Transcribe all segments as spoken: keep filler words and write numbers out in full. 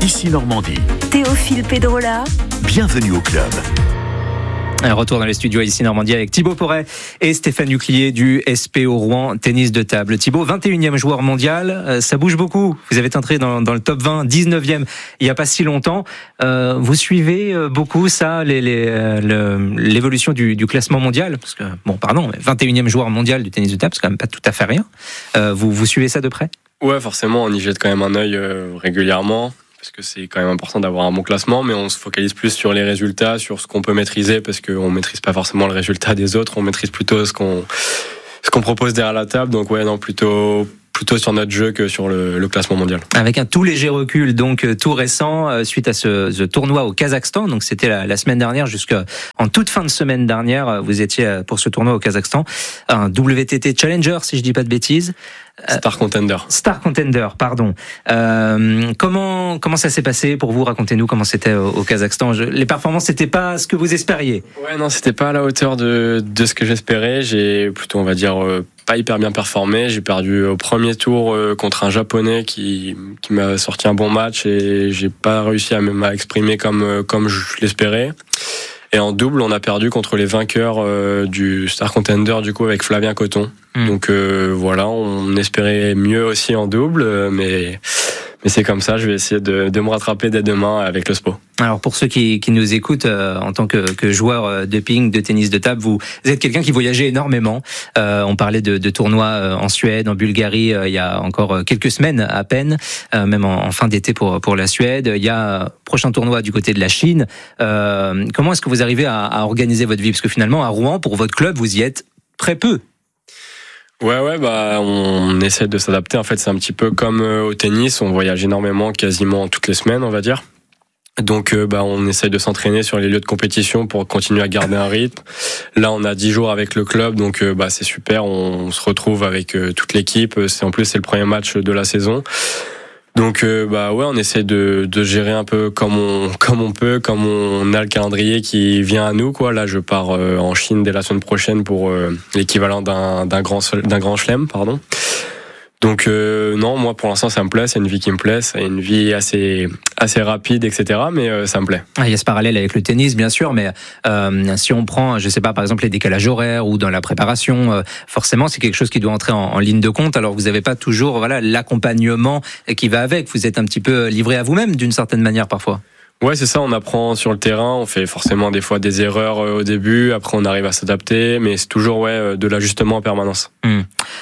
Ici Normandie. Théophile Pedrola. Bienvenue au club. Un retour dans les studios ici Normandie avec Thibaut Porret et Stéphane Huclier du S P O Rouen Tennis de Table. Thibaut, vingt et unième joueur mondial, ça bouge beaucoup. Vous avez entré dans, dans le top vingt, dix-neuvième il n'y a pas si longtemps. Euh, vous suivez beaucoup ça, les, les, le, l'évolution du, du classement mondial? Parce que, bon, pardon, mais vingt et unième joueur mondial du tennis de table, c'est quand même pas tout à fait rien. Euh, vous, vous suivez ça de près? Ouais, forcément, on y jette quand même un œil euh, régulièrement. Parce que c'est quand même important d'avoir un bon classement, mais on se focalise plus sur les résultats, sur ce qu'on peut maîtriser, parce qu'on maîtrise pas forcément le résultat des autres, on maîtrise plutôt ce qu'on, ce qu'on propose derrière la table. Donc ouais, non, plutôt, plutôt sur notre jeu que sur le, le classement mondial. Avec un tout léger recul, donc tout récent, euh, suite à ce, ce tournoi au Kazakhstan. Donc c'était la, la semaine dernière, jusqu'en toute fin de semaine dernière, vous étiez pour ce tournoi au Kazakhstan, un W T T Challenger, si je dis pas de bêtises. Star Contender. Star Contender, pardon. Euh, comment comment ça s'est passé pour vous? Racontez-nous comment c'était au, au Kazakhstan. Je, les performances, c'était pas ce que vous espériez? Ouais, non, c'était pas à la hauteur de de ce que j'espérais. J'ai plutôt, on va dire, euh, pas hyper bien performé. J'ai perdu au premier tour euh, contre un Japonais qui qui m'a sorti un bon match et j'ai pas réussi à m'exprimer comme euh, comme je l'espérais. Et en double, on a perdu contre les vainqueurs euh, du Star Contender, du coup, avec Flavien Coton. Mmh. Donc euh, voilà, on espérait mieux aussi en double, mais, mais c'est comme ça, je vais essayer de, de me rattraper dès demain avec le S P O. Alors pour ceux qui, qui nous écoutent, euh, en tant que, que joueur de ping, de tennis de table, vous, vous êtes quelqu'un qui voyageait énormément. Euh, on parlait de, de tournois en Suède, en Bulgarie, euh, il y a encore quelques semaines à peine, euh, même en, en fin d'été pour, pour la Suède. Il y a un prochain tournoi du côté de la Chine. Euh, comment est-ce que vous arrivez à, à organiser votre vie? Parce que finalement, à Rouen, pour votre club, vous y êtes très peu. Ouais, ouais, bah, on essaie de s'adapter. En fait, c'est un petit peu comme au tennis. On voyage énormément, quasiment toutes les semaines, on va dire. Donc, euh, bah, on essaye de s'entraîner sur les lieux de compétition pour continuer à garder un rythme. Là, on a dix jours avec le club, donc, euh, bah, c'est super. On, on se retrouve avec euh, toute l'équipe. C'est, en plus, c'est le premier match de la saison. Donc euh, bah ouais, on essaie de de gérer un peu comme on comme on peut, comme on a le calendrier qui vient à nous, quoi. Là, je pars euh, en Chine dès la semaine prochaine pour euh, l'équivalent d'un d'un grand d'un grand chelem, pardon. Donc euh, non, moi pour l'instant ça me plaît, c'est une vie qui me plaît, c'est une vie assez assez rapide, et cetera. Mais euh, ça me plaît. Ah, il y a ce parallèle avec le tennis, bien sûr, mais euh, si on prend, je sais pas, par exemple les décalages horaires ou dans la préparation, euh, forcément c'est quelque chose qui doit entrer en, en ligne de compte. Alors vous n'avez pas toujours, voilà, l'accompagnement qui va avec. Vous êtes un petit peu livré à vous-même d'une certaine manière parfois. Ouais, c'est ça, on apprend sur le terrain, on fait forcément des fois des erreurs au début, après on arrive à s'adapter, mais c'est toujours ouais de l'ajustement en permanence. Mmh.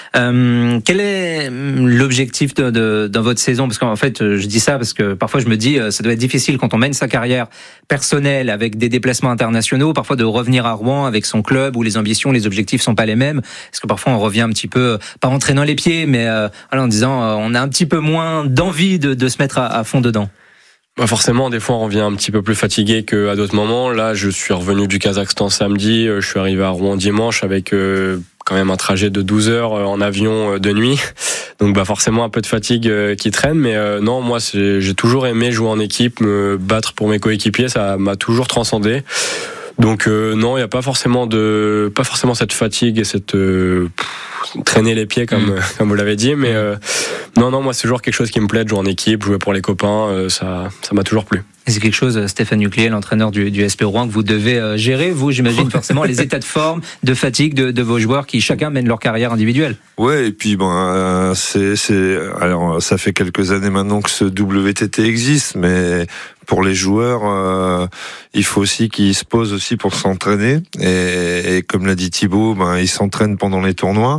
Euh, quel est l'objectif de, de, dans votre saison? Parce qu'en fait, je dis ça parce que parfois je me dis, ça doit être difficile quand on mène sa carrière personnelle avec des déplacements internationaux, parfois de revenir à Rouen avec son club où les ambitions, les objectifs sont pas les mêmes. Parce que parfois on revient un petit peu, pas en traînant les pieds, mais euh, voilà, en disant, euh, on a un petit peu moins d'envie de, de se mettre à, à fond dedans. Bah forcément, des fois, on revient un petit peu plus fatigué qu'à d'autres moments. Là, je suis revenu du Kazakhstan samedi, je suis arrivé à Rouen dimanche avec euh, quand même un trajet de douze heures en avion de nuit. Donc, bah forcément, un peu de fatigue euh, qui traîne. Mais euh, non, moi, c'est, j'ai toujours aimé jouer en équipe, me battre pour mes coéquipiers. Ça m'a toujours transcendé. Donc, euh, non, il n'y a pas forcément de, pas forcément cette fatigue et cette euh, pff, traîner les pieds comme, mmh. comme vous l'avez dit. Mais euh, non, non, moi, c'est toujours quelque chose qui me plaît de jouer en équipe, jouer pour les copains. Euh, ça, ça m'a toujours plu. Et c'est quelque chose, Stéphane Huclier, l'entraîneur du, du S P Rouen, que vous devez euh, gérer, vous, j'imagine, forcément, les états de forme, de fatigue de, de vos joueurs qui chacun mènent leur carrière individuelle. Ouais, et puis bon, euh, c'est, c'est, alors ça fait quelques années maintenant que ce W T T existe, mais pour les joueurs, euh, il faut aussi qu'ils se posent aussi pour s'entraîner. Et, et comme l'a dit Thibaut, ben ils s'entraînent pendant les tournois.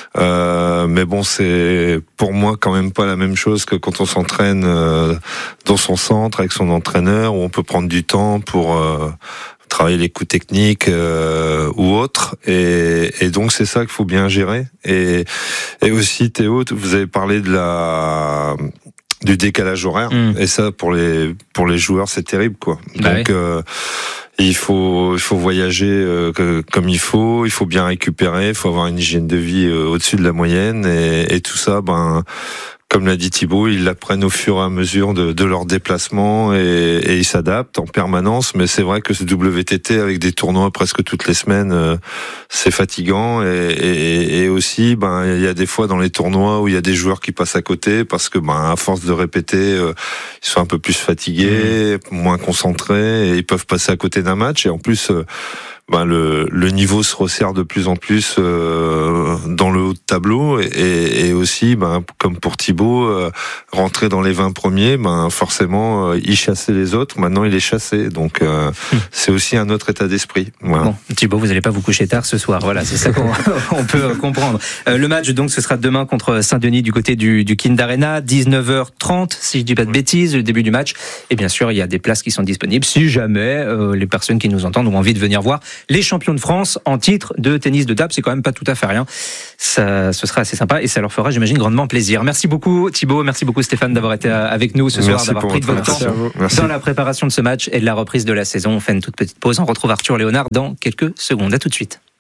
Euh, mais bon, c'est pour moi quand même pas la même chose que quand on s'entraîne euh, dans son centre avec son entraîneur, où on peut prendre du temps pour euh, travailler les coups techniques euh, ou autres. Et, et donc c'est ça qu'il faut bien gérer. Et, et aussi Théo, vous avez parlé de la du décalage horaire. Mmh. Et ça pour les pour les joueurs c'est terrible quoi. Bah donc oui. euh, il faut il faut voyager euh, que, comme il faut, il faut bien récupérer, il faut avoir une hygiène de vie euh, au-dessus de la moyenne et, et tout ça ben comme l'a dit Thibaut, ils l'apprennent au fur et à mesure de, de leur déplacement et, et ils s'adaptent en permanence. Mais c'est vrai que ce W T T avec des tournois presque toutes les semaines, euh, c'est fatigant. Et, et, et aussi, ben, il y a des fois dans les tournois où il y a des joueurs qui passent à côté parce que, ben, à force de répéter, euh, ils sont un peu plus fatigués, mmh. moins concentrés et ils peuvent passer à côté d'un match. Et en plus, euh, ben le, le niveau se resserre de plus en plus euh, dans le haut de tableau et, et aussi, ben, comme pour Thibaut, euh, rentrer dans les vingt premiers, ben, forcément, euh, il chassait les autres, maintenant il est chassé. Donc euh, mmh. c'est aussi un autre état d'esprit. Voilà. Bon, Thibaut, vous n'allez pas vous coucher tard ce soir, voilà, c'est ça qu'on on peut comprendre. Euh, le match, donc, ce sera demain contre Saint-Denis du côté du, du Kind Arena, dix-neuf heures trente, si je dis pas de bêtises, le début du match. Et bien sûr, il y a des places qui sont disponibles si jamais euh, les personnes qui nous entendent ont envie de venir voir les champions de France en titre de tennis de table. C'est quand même pas tout à fait rien. Ça, ce sera assez sympa et ça leur fera, j'imagine, grandement plaisir. Merci beaucoup Thibaut, merci beaucoup Stéphane d'avoir été avec nous ce soir, merci d'avoir pris de votre temps dans la préparation de ce match et de la reprise de la saison. On fait une toute petite pause. On retrouve Arthur Léonard dans quelques secondes. À tout de suite.